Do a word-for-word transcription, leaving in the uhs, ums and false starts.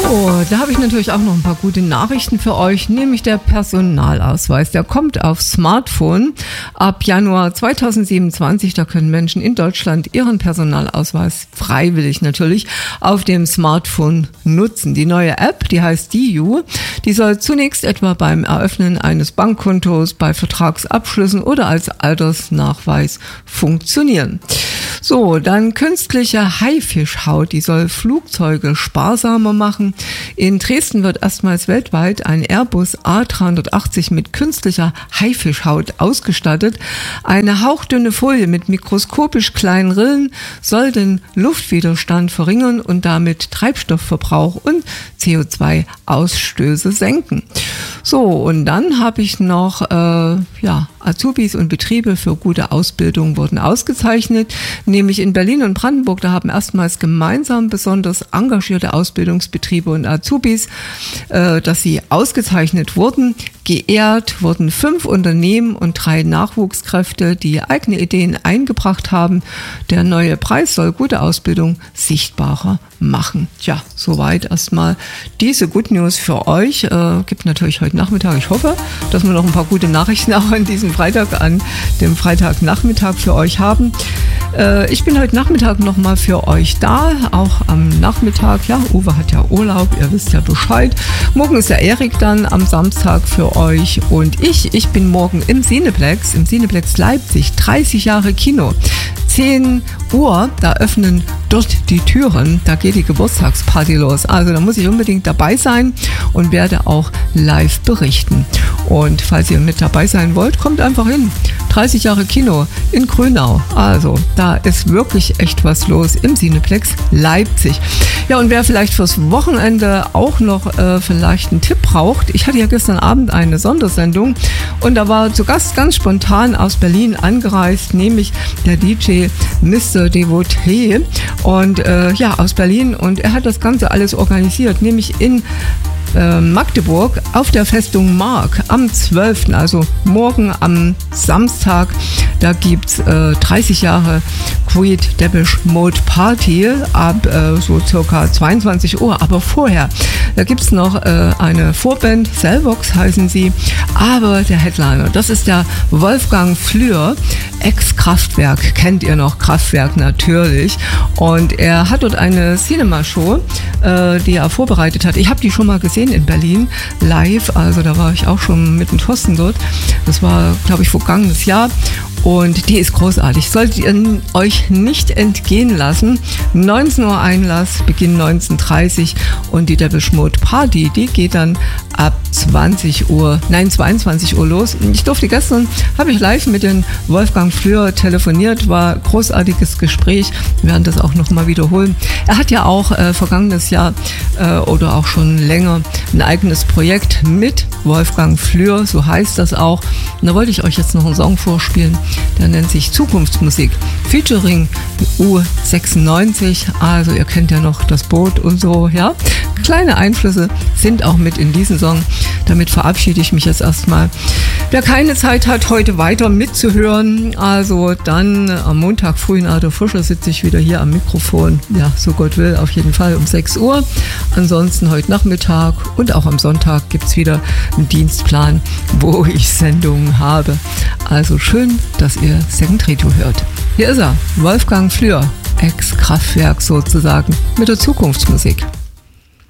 So, da habe ich natürlich auch noch ein paar gute Nachrichten für euch, nämlich der Personalausweis. Der kommt auf Smartphone ab Januar zweitausendsiebenundzwanzig. Da können Menschen in Deutschland ihren Personalausweis freiwillig natürlich auf dem Smartphone nutzen. Die neue App, die heißt DIU, die soll zunächst etwa beim Eröffnen eines Bankkontos, bei Vertragsabschlüssen oder als Altersnachweis funktionieren. So, dann künstliche Haifischhaut, die soll Flugzeuge sparsamer machen. In Dresden wird erstmals weltweit ein Airbus A dreihundertachtzig mit künstlicher Haifischhaut ausgestattet. Eine hauchdünne Folie mit mikroskopisch kleinen Rillen soll den Luftwiderstand verringern und damit Treibstoffverbrauch und C O zwei Ausstöße senken. So, und dann habe ich noch äh, ja, Azubis und Betriebe für gute Ausbildung wurden ausgezeichnet, nämlich in Berlin und Brandenburg. Da haben erstmals gemeinsam besonders engagierte Ausbildungsbetriebe und Azubis, äh, dass sie ausgezeichnet wurden. Geehrt wurden fünf Unternehmen und drei Nachwuchskräfte, die eigene Ideen eingebracht haben. Der neue Preis soll gute Ausbildung sichtbarer machen. Tja, soweit erstmal diese Good News für euch. Äh, gibt natürlich heute Nachmittag. Ich hoffe, dass wir noch ein paar gute Nachrichten auch an diesem Freitag, an dem Freitagnachmittag für euch haben. Äh, ich bin heute Nachmittag nochmal für euch da, auch am Nachmittag. Ja, Uwe hat ja Urlaub, ihr wisst ja Bescheid. Morgen ist der Erik dann am Samstag für euch und ich, ich bin morgen im Cineplex, im Cineplex Leipzig, dreißig Jahre Kino. zehn Uhr, da öffnen dort die Türen, da geht die Geburtstagsparty los. Also da muss ich unbedingt dabei sein und werde auch live berichten. Und falls ihr mit dabei sein wollt, kommt einfach hin. dreißig Jahre Kino in Grünau. Also da ist wirklich echt was los im Cineplex Leipzig. Ja, und wer vielleicht fürs Wochenende auch noch äh, vielleicht einen Tipp braucht, ich hatte ja gestern Abend eine Sondersendung und da war zu Gast ganz spontan aus Berlin angereist, nämlich der D J Mister Devotee und äh, ja, aus Berlin, und er hat das Ganze alles organisiert, nämlich in Magdeburg auf der Festung Mark am zwölften, also morgen am Samstag. Da gibt es äh, dreißig Jahre Creed Depeche Mode Party ab äh, so circa zweiundzwanzig Uhr. Aber vorher, da gibt es noch äh, eine Vorband, Cellvox heißen sie, aber der Headliner, das ist der Wolfgang Flür, Ex-Kraftwerk, kennt ihr noch, Kraftwerk natürlich. Und er hat dort eine Cinema-Show, äh, die er vorbereitet hat. Ich habe die schon mal gesehen in Berlin, live, also da war ich auch schon mit dem Thorsten dort. Das war, glaube ich, vergangenes Jahr. Und die ist großartig. Solltet ihr euch nicht entgehen lassen. neunzehn Uhr Einlass, Beginn neunzehn Uhr dreißig und die Depeche Mode Party, die geht dann ab zwanzig Uhr, nein, zweiundzwanzig Uhr los. Ich durfte gestern, habe ich live mit den Wolfgang Flür telefoniert, war ein großartiges Gespräch. Wir werden das auch nochmal wiederholen. Er hat ja auch äh, vergangenes Jahr äh, oder auch schon länger ein eigenes Projekt mit Wolfgang Flür, so heißt das auch. Und da wollte ich euch jetzt noch einen Song vorspielen. Der nennt sich Zukunftsmusik, featuring U sechsundneunzig, also ihr kennt ja noch das Boot und so, ja. Kleine Einflüsse sind auch mit in diesen Song. Damit verabschiede ich mich jetzt erstmal. Wer keine Zeit hat, heute weiter mitzuhören, also dann am Montag früh in Adolf Frischer sitze ich wieder hier am Mikrofon, ja, so Gott will, auf jeden Fall um sechs Uhr. Ansonsten heute Nachmittag und auch am Sonntag gibt es wieder einen Dienstplan, wo ich Sendungen habe. Also schön, dass ihr Second Reto hört. Hier ist er, Wolfgang Flür, Ex-Kraftwerk sozusagen, mit der Zukunftsmusik.